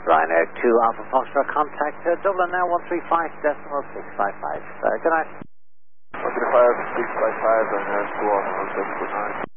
Rhino 2 Alpha Foxtrot, contact Dublin now 135.655. Good night. 135.655 and 2 Alpha Foxtrot, good night.